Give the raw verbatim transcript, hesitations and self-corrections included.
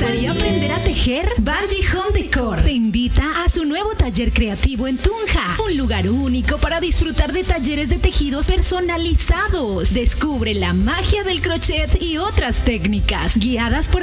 gustaría aprender a tejer? Bungie Home Decor te invita a su nuevo taller creativo en Tunja, un lugar único para disfrutar de talleres de tejidos personalizados. Descubre la magia del crochet y otras técnicas guiadas por